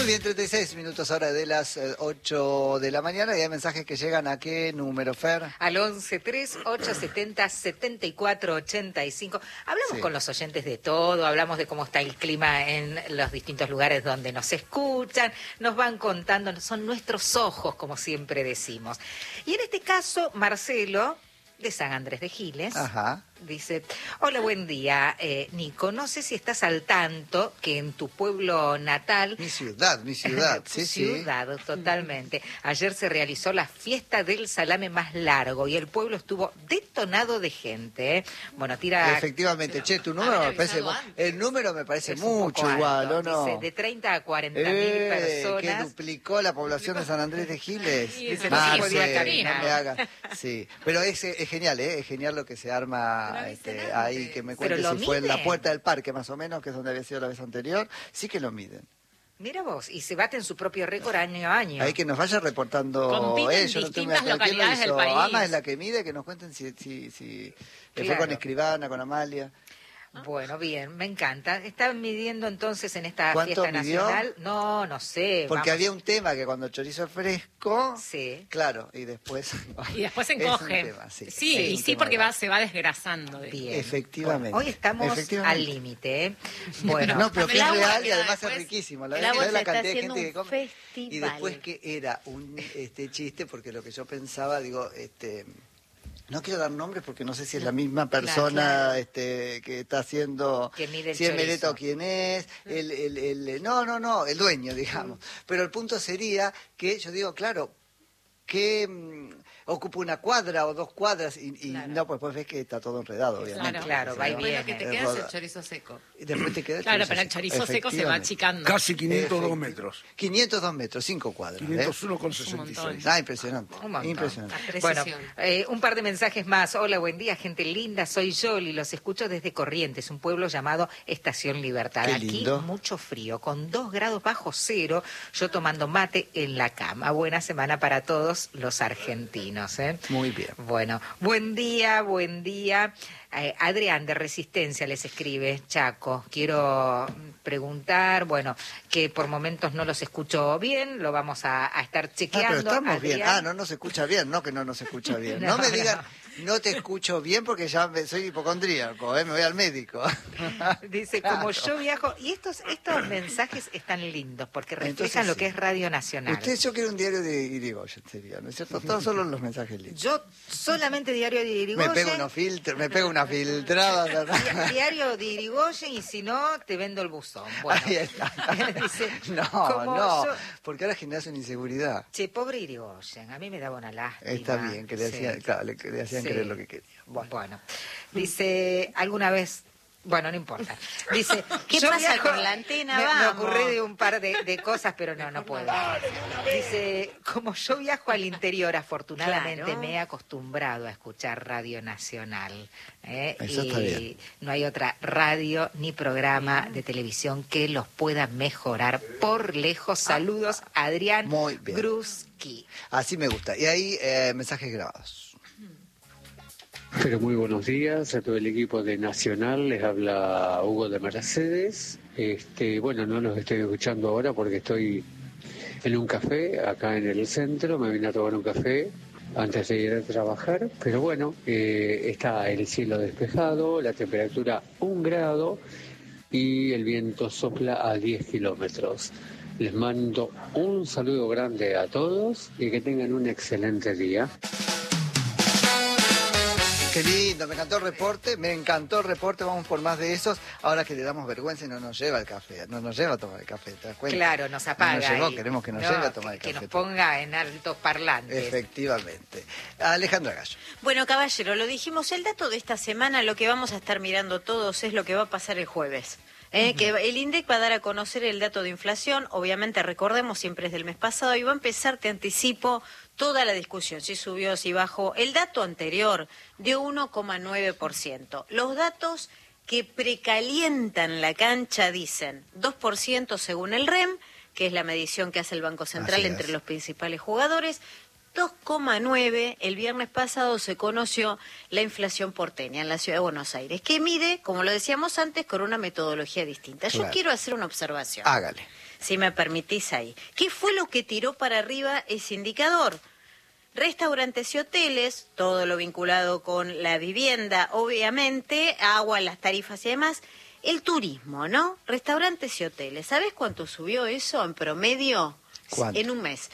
bien, 36 minutos ahora de las 8 de la mañana y hay mensajes que llegan a qué número, Fer. Al 11-3870-7485. Hablamos con los oyentes de todo, hablamos de cómo está el clima en los distintos lugares donde nos escuchan, nos van contando, son nuestros ojos, como siempre decimos. Y en este caso, Marcelo, de San Andrés de Giles, dice: hola, buen día, Nico, no sé si estás al tanto que en tu pueblo natal... Mi ciudad, sí, ciudad, totalmente. Ayer se realizó la fiesta del salame más largo y el pueblo estuvo detonado de gente, Bueno, tira... Efectivamente, che, tu número me parece... El número me parece mucho igual, ¿o no? Dice, de 30 a 40 mil personas. Que duplicó la población de San Andrés de Giles. Dice, no se podía caminar. No me haga. Sí, pero es genial, es genial lo que se arma ahí, que me cuente si fue en la puerta del parque más o menos, que es donde había sido la vez anterior, sí que lo miden. Mira vos, y se baten su propio récord año a año. Hay que nos vaya reportando ellos. Distintas localidades del país. Ama es la que mide, que nos cuenten si fue con Escribana, con Amalia. Bueno, bien, me encanta. ¿Están midiendo entonces en esta ¿Cuánto fiesta midió? nacional? No sé. Porque había un tema que cuando el chorizo es fresco, sí, claro, y después se encoge. Tema, sí, porque se va desgrasando. Bien. Efectivamente. Hoy estamos al límite, Bueno, no, pero que es real y además es riquísimo. La verdad que la cantidad de gente que come. Festival. Y después que era un chiste, porque lo que yo pensaba, digo, no quiero dar nombres porque no sé si es la misma persona que está haciendo, si es Meleta o quién es, no, el dueño, digamos. Pero el punto sería que yo digo, claro, que ocupa una cuadra o 2 cuadras y no, pues ves que está todo enredado, obviamente. Claro, va y viene. Lo que te queda es el chorizo seco. Y después te queda pero el chorizo seco se va achicando. Casi 502 metros. 502 metros, 5 cuadras. 501,66. Impresionante. Impresionante. Bueno, un par de mensajes más. Hola, buen día, gente linda. Soy Yoli, los escucho desde Corrientes, un pueblo llamado Estación Libertad. Qué Aquí lindo. mucho frío, con 2 grados bajo cero, yo tomando mate en la cama. Buena semana para todos los argentinos. Muy bien. Bueno, buen día. Adrián de Resistencia les escribe: Chaco, quiero preguntar, que por momentos no los escucho bien, lo vamos a estar chequeando. Pero estamos Adrián. bien. No nos escucha bien, no que no nos escucha bien. No me digan, no te escucho bien porque ya soy hipocondríaco, me voy al médico. Dice, como yo viajo, y estos mensajes están lindos porque reflejan lo que es Radio Nacional. Yo quiero un diario de Irigoyen, sería, ¿no es cierto? Todos solo los mensajes lindos. Yo solamente diario de Irigoyen. Me pego una filtrada. Diario de Irigoyen, y si no, te vendo el buzón. Bueno, ahí está. dice, porque ahora generas una inseguridad. Che, pobre Irigoyen, a mí me daba una lástima. Está bien, que le hacían creer lo que quería. Bueno, dice, alguna vez... Bueno, no importa. Dice, ¿qué pasa con la antena? Me ocurrí de un par de cosas, pero no puedo. Dice, como yo viajo al interior, afortunadamente me he acostumbrado a escuchar Radio Nacional. Eso está bien. No hay otra radio ni programa de televisión que los pueda mejorar por lejos. Saludos, Adrián Gruski. Así me gusta. Y ahí mensajes grabados. Pero muy buenos días a todo el equipo de Nacional, les habla Hugo de Mercedes. No los estoy escuchando ahora porque estoy en un café acá en el centro, me vine a tomar un café antes de ir a trabajar, pero está el cielo despejado, la temperatura 1 grado y el viento sopla a 10 kilómetros. Les mando un saludo grande a todos y que tengan un excelente día. Qué lindo, me encantó el reporte, vamos por más de esos. Ahora que le damos vergüenza y no nos lleva el café, no nos lleva a tomar el café, ¿te das cuenta? Claro, nos apaga. Queremos que nos lleve a tomar el café. Que nos ponga en altos parlantes. Efectivamente. Alejandra Gallo. Bueno, caballero, lo dijimos, el dato de esta semana, lo que vamos a estar mirando todos es lo que va a pasar el jueves. Que el INDEC va a dar a conocer el dato de inflación, obviamente recordemos, siempre es del mes pasado, y va a empezar, te anticipo, toda la discusión, si subió, si bajó. El dato anterior dio 1,9%. Los datos que precalientan la cancha dicen 2% según el REM, que es la medición que hace el Banco Central entre los principales jugadores, 2,9. El viernes pasado se conoció la inflación porteña en la ciudad de Buenos Aires, que mide, como lo decíamos antes, con una metodología distinta. Yo quiero hacer una observación. Hágale. si me permitís ahí. ¿Qué fue lo que tiró para arriba ese indicador? Restaurantes y hoteles, todo lo vinculado con la vivienda, obviamente, agua, las tarifas y demás. El turismo, ¿no? Restaurantes y hoteles. ¿Sabés cuánto subió eso en promedio? ¿Cuánto? En un mes.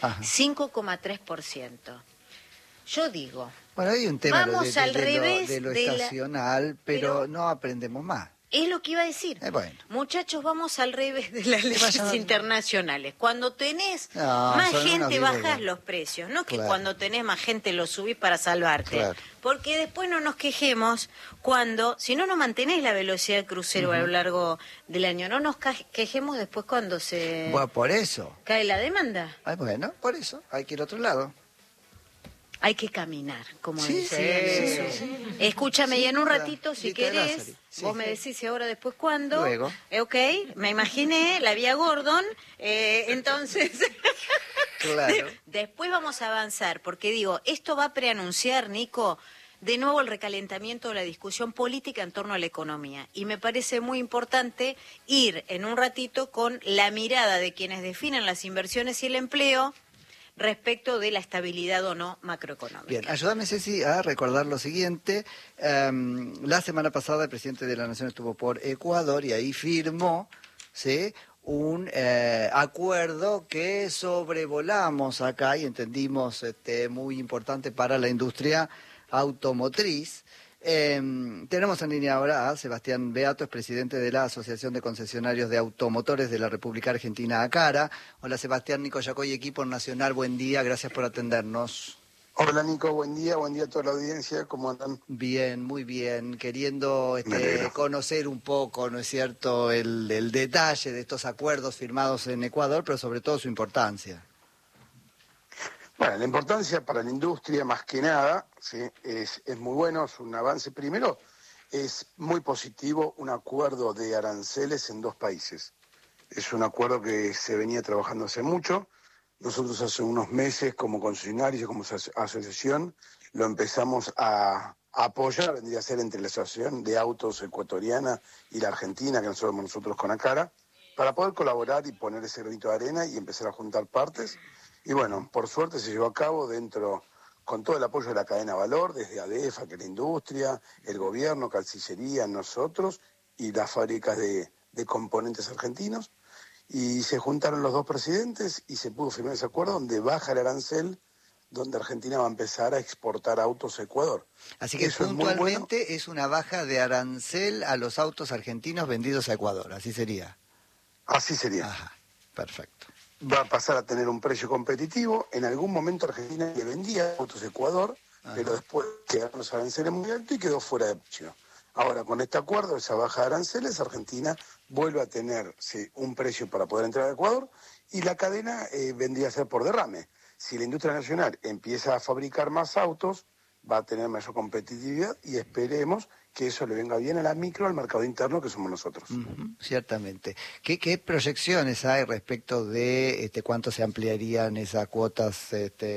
5,3%. Yo digo... Bueno, hay un tema vamos al revés de lo estacional, pero no aprendemos más. Es lo que iba a decir. Bueno. Muchachos, vamos al revés de las leyes internacionales. Cuando tenés más gente, bajás los precios. No que cuando tenés más gente los subís para salvarte. Claro. Porque después no nos quejemos cuando, si no mantenés la velocidad de crucero a lo largo del año, no nos quejemos después cuando se... Bueno, por eso. Cae la demanda. Bueno, por eso. Hay que ir a otro lado. Hay que caminar, como decía. Sí. Escúchame, y en un ratito, si querés, vos me decís si ahora, después, ¿cuándo? Luego. Ok, me imaginé la vía Gordon, entonces... Claro. Después vamos a avanzar, porque digo, esto va a preanunciar, Nico, de nuevo el recalentamiento de la discusión política en torno a la economía. Y me parece muy importante ir en un ratito con la mirada de quienes definen las inversiones y el empleo respecto de la estabilidad o no macroeconómica. Bien, ayúdame, Ceci, a recordar lo siguiente. La semana pasada el presidente de la Nación estuvo por Ecuador y ahí firmó, ¿sí?, un acuerdo que sobrevolamos acá y entendimos muy importante para la industria automotriz. Tenemos en línea ahora a Sebastián Beato, es presidente de la Asociación de Concesionarios de Automotores de la República Argentina, ACARA. Hola Sebastián, Nico Yacoy, equipo nacional, buen día, gracias por atendernos. Hola Nico, buen día a toda la audiencia, ¿cómo andan? Bien, muy bien, queriendo conocer un poco, ¿no es cierto?, el detalle de estos acuerdos firmados en Ecuador, pero sobre todo su importancia. Bueno, la importancia para la industria, más que nada, ¿sí?, es muy bueno, es un avance. Primero, es muy positivo un acuerdo de aranceles en dos países. Es un acuerdo que se venía trabajando hace mucho. Nosotros hace unos meses, como concesionarios, como asociación, lo empezamos a apoyar, vendría a ser entre la Asociación de Autos Ecuatoriana y la Argentina, que nosotros con ACARA, para poder colaborar y poner ese granito de arena y empezar a juntar partes. Y bueno, por suerte se llevó a cabo con todo el apoyo de la cadena Valor, desde ADEFA, que es la industria, el gobierno, Cancillería, nosotros y las fábricas de componentes argentinos. Y se juntaron los dos presidentes y se pudo firmar ese acuerdo donde baja el arancel, donde Argentina va a empezar a exportar autos a Ecuador. Así que eso puntualmente es una baja de arancel a los autos argentinos vendidos a Ecuador, ¿así sería? Así sería. Ajá, perfecto. Va a pasar a tener un precio competitivo. En algún momento Argentina le vendía autos a Ecuador, pero después quedaron los aranceles muy altos y quedó fuera de precio. Ahora, con este acuerdo, esa baja de aranceles, Argentina vuelve a tener un precio para poder entrar a Ecuador y la cadena vendría a ser por derrame. Si la industria nacional empieza a fabricar más autos, va a tener mayor competitividad y esperemos que eso le venga bien a la micro, al mercado interno que somos nosotros. Ciertamente. ¿Qué proyecciones hay respecto de cuánto se ampliarían esas cuotas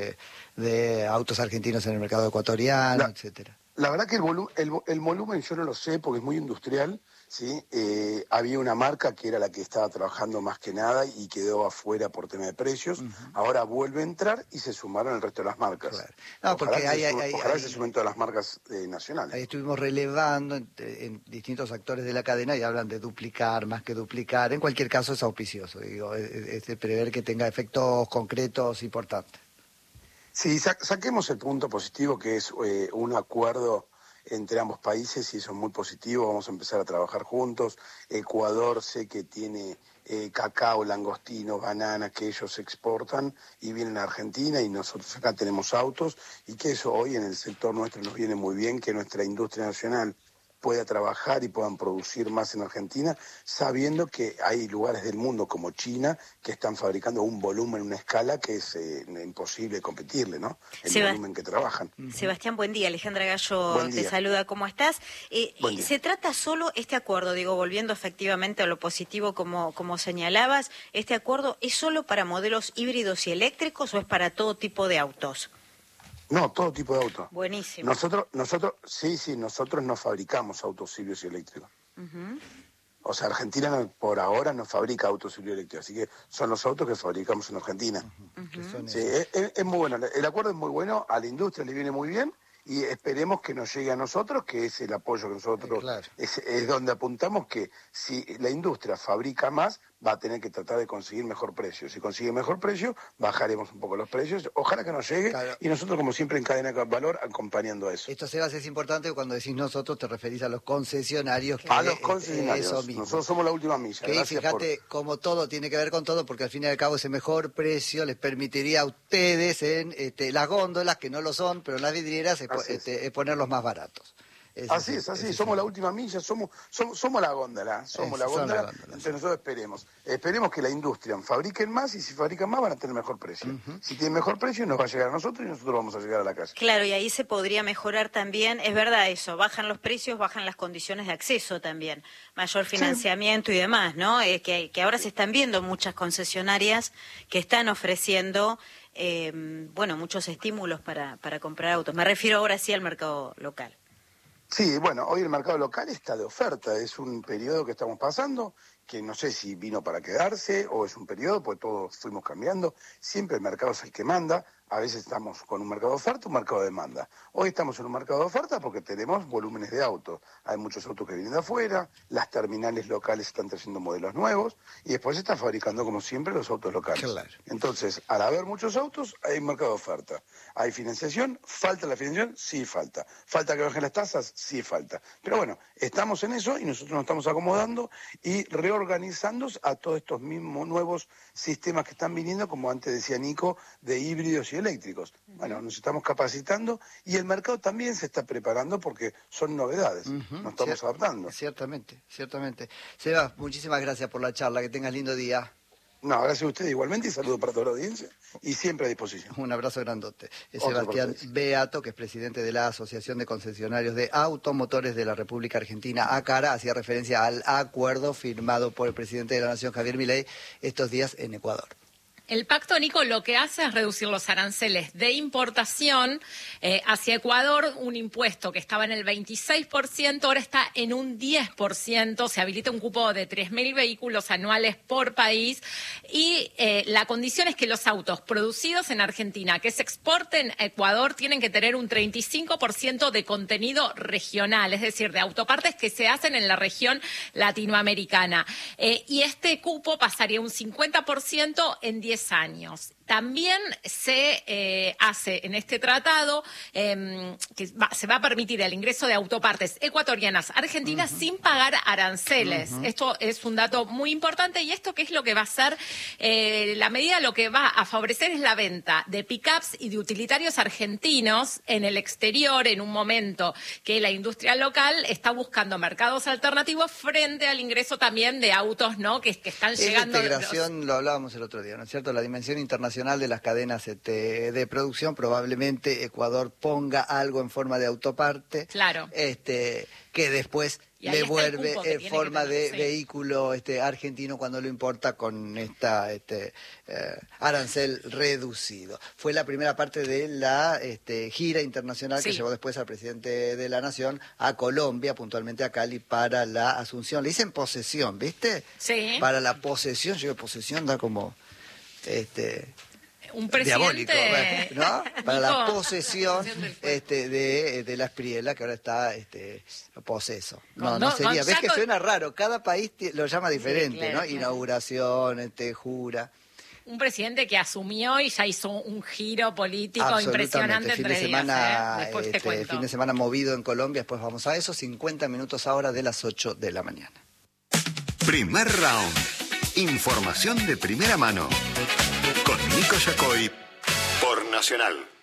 de autos argentinos en el mercado ecuatoriano, etcétera? La verdad que el volumen yo no lo sé porque es muy industrial, ¿sí? Había una marca que era la que estaba trabajando más que nada y quedó afuera por tema de precios. Ahora vuelve a entrar y se sumaron el resto de las marcas. Claro. No, ojalá se sumen todas las marcas nacionales. Ahí estuvimos relevando en distintos actores de la cadena y hablan de duplicar, más que duplicar. En cualquier caso es auspicioso, digo, es de prever que tenga efectos concretos importantes. Sí, saquemos el punto positivo que es un acuerdo entre ambos países y eso es muy positivo, vamos a empezar a trabajar juntos. Ecuador sé que tiene cacao, langostino, bananas que ellos exportan y vienen a Argentina y nosotros acá tenemos autos y que eso hoy en el sector nuestro nos viene muy bien, que nuestra industria nacional pueda trabajar y puedan producir más en Argentina, sabiendo que hay lugares del mundo como China que están fabricando un volumen, una escala que es imposible competirle, ¿no? El volumen que trabajan. Sebastián, buen día. Alejandra Gallo te saluda. ¿Cómo estás? ¿Se trata solo este acuerdo, digo, volviendo efectivamente a lo positivo como señalabas, este acuerdo es solo para modelos híbridos y eléctricos o es para todo tipo de autos? No, todo tipo de autos. Buenísimo. Nosotros no fabricamos autos híbridos y eléctricos. O sea, Argentina por ahora no fabrica autos eléctricos, así que son los autos que fabricamos en Argentina. Sí, es muy bueno. El acuerdo es muy bueno, a la industria le viene muy bien y esperemos que nos llegue a nosotros, que es el apoyo que nosotros, es donde apuntamos que si la industria fabrica más, va a tener que tratar de conseguir mejor precio. Si consigue mejor precio, bajaremos un poco los precios. Ojalá que nos llegue y nosotros, como siempre, en Cadena de Valor, acompañando a eso. Esto, Sebas, es importante cuando decís nosotros, te referís a los concesionarios. A los concesionarios. Nosotros somos la última milla. Que fíjate cómo todo tiene que ver con todo, porque al fin y al cabo ese mejor precio les permitiría a ustedes en las góndolas, que no lo son, pero en las vidrieras, ponerlos más baratos. Así es, somos la última milla, somos la góndola, entonces nosotros esperemos que la industria fabriquen más, y si fabrican más van a tener mejor precio. Si tienen mejor precio nos va a llegar a nosotros y nosotros vamos a llegar a la casa. Claro, y ahí se podría mejorar también, es verdad eso, bajan los precios, bajan las condiciones de acceso también, mayor financiamiento y demás, ¿no? Que ahora se están viendo muchas concesionarias que están ofreciendo muchos estímulos para comprar autos. Me refiero ahora sí al mercado local. Sí, bueno, hoy el mercado local está de oferta, es un periodo que estamos pasando, que no sé si vino para quedarse o es un periodo, pues todos fuimos cambiando, siempre el mercado es el que manda, a veces estamos con un mercado de oferta, un mercado de demanda. Hoy estamos en un mercado de oferta porque tenemos volúmenes de autos, hay muchos autos que vienen de afuera, las terminales locales están trayendo modelos nuevos y después se está fabricando como siempre los autos locales. Claro. Entonces, al haber muchos autos, hay un mercado de oferta. ¿Hay financiación? ¿Falta la financiación? Sí, falta. ¿Falta que bajen las tasas? Sí, falta. Pero bueno, estamos en eso y nosotros nos estamos acomodando y reorganizando a todos estos mismos nuevos sistemas que están viniendo, como antes decía Nico, de híbridos y eléctricos. Bueno, nos estamos capacitando y el mercado también se está preparando porque son novedades. Nos estamos adaptando. Ciertamente. Sebas, muchísimas gracias por la charla. Que tengas lindo día. No, gracias a usted igualmente y saludo para toda la audiencia y siempre a disposición. Un abrazo grandote. Es Sebastián Beato, que es presidente de la Asociación de Concesionarios de Automotores de la República Argentina, ACARA, hacía referencia al acuerdo firmado por el presidente de la Nación, Javier Milei, estos días en Ecuador. El pacto, Nico, lo que hace es reducir los aranceles de importación hacia Ecuador, un impuesto que estaba en el 26%, ahora está en un 10%, se habilita un cupo de 3.000 vehículos anuales por país y la condición es que los autos producidos en Argentina que se exporten a Ecuador tienen que tener un 35% de contenido regional, es decir, de autopartes que se hacen en la región latinoamericana. Y este cupo pasaría un 50% en 10 años. También se hace en este tratado que se va a permitir el ingreso de autopartes ecuatorianas argentinas sin pagar aranceles. Esto es un dato muy importante y esto, ¿qué es lo que va a hacer? La medida lo que va a favorecer es la venta de pickups y de utilitarios argentinos en el exterior en un momento que la industria local está buscando mercados alternativos frente al ingreso también de autos, ¿no? que están llegando. La integración, lo hablábamos el otro día, ¿no es cierto? La dimensión internacional de las cadenas de producción, probablemente Ecuador ponga algo en forma de autoparte, claro, que después devuelve en forma de vehículo argentino cuando lo importa con esta arancel reducido. Fue la primera parte de la gira internacional que llevó después al presidente de la Nación a Colombia, puntualmente a Cali, para la asunción. Le dicen posesión, ¿viste? Sí. Para la posesión, yo digo, posesión da como un presidente diabólico, ¿no? Para la posesión de la Espriella, que ahora está poseso. No sería. ¿Ves que suena raro? Cada país lo llama diferente, claro, ¿no? Claro. Inauguración, jura. Un presidente que asumió y ya hizo un giro político impresionante en 3 días. Después te cuento. Fin de semana movido en Colombia, después vamos a eso. 50 minutos ahora de las 8 de la mañana. Primer round. Información de primera mano. Con Nico Yacoy por Nacional.